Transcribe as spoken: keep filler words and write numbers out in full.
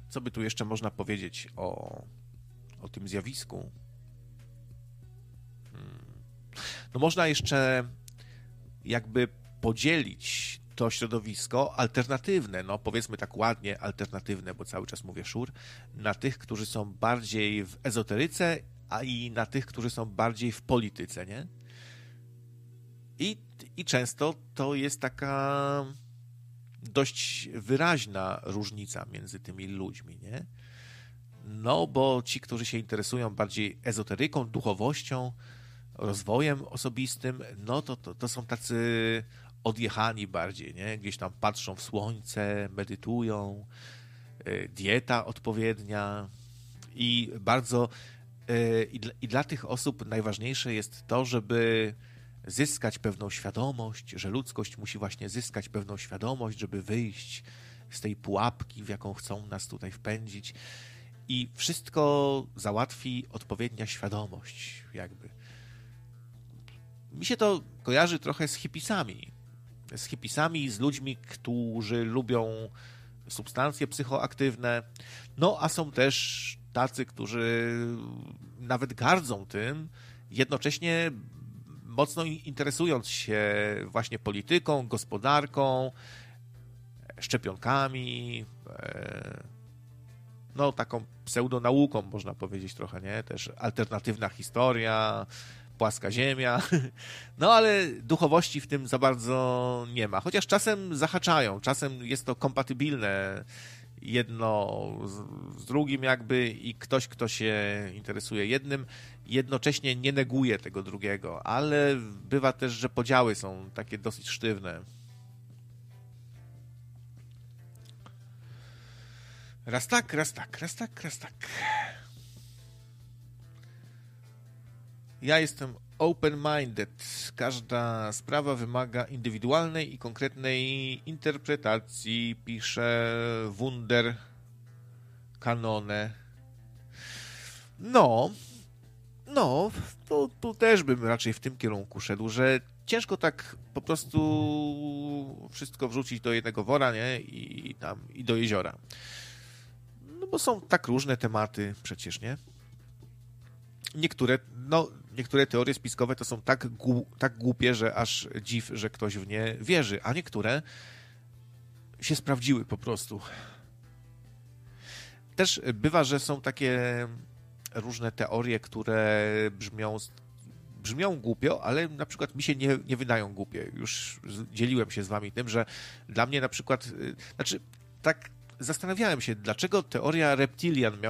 Co by tu jeszcze można powiedzieć o, o tym zjawisku? Hmm. No można jeszcze jakby podzielić to środowisko alternatywne, no powiedzmy tak ładnie alternatywne, bo cały czas mówię szur, na tych, którzy są bardziej w ezoteryce, a i na tych, którzy są bardziej w polityce, nie? I, i często to jest taka dość wyraźna różnica między tymi ludźmi, nie? No, bo ci, którzy się interesują bardziej ezoteryką, duchowością, rozwojem osobistym, no to, to, to są tacy odjechani bardziej, nie? Gdzieś tam patrzą w słońce, medytują, dieta odpowiednia i bardzo i dla, i dla tych osób najważniejsze jest to, żeby zyskać pewną świadomość, że ludzkość musi właśnie zyskać pewną świadomość, żeby wyjść z tej pułapki, w jaką chcą nas tutaj wpędzić, i wszystko załatwi odpowiednia świadomość, jakby. Mi się to kojarzy trochę z hipisami. Z hipisami, z ludźmi, którzy lubią substancje psychoaktywne, no a są też tacy, którzy nawet gardzą tym, jednocześnie mocno interesując się właśnie polityką, gospodarką, szczepionkami, no taką pseudonauką można powiedzieć trochę, nie? Też alternatywna historia, płaska ziemia, no ale duchowości w tym za bardzo nie ma, chociaż czasem zahaczają, czasem jest to kompatybilne jedno z, z drugim jakby i ktoś, kto się interesuje jednym, jednocześnie nie neguje tego drugiego, ale bywa też, że podziały są takie dosyć sztywne. Raz tak, raz tak, raz tak, raz tak. Ja jestem open-minded. Każda sprawa wymaga indywidualnej i konkretnej interpretacji, pisze Wunder Kanone. No, no, tu, tu też bym raczej w tym kierunku szedł, że ciężko tak po prostu wszystko wrzucić do jednego wora, nie? I tam, i do jeziora. No bo są tak różne tematy przecież, nie? Niektóre, no, niektóre teorie spiskowe to są tak, gu, tak głupie, że aż dziw, że ktoś w nie wierzy, a niektóre się sprawdziły po prostu. Też bywa, że są takie różne teorie, które brzmią, brzmią głupio, ale na przykład mi się nie, nie wydają głupie. Już dzieliłem się z wami tym, że dla mnie na przykład, znaczy tak zastanawiałem się, dlaczego teoria reptilian miała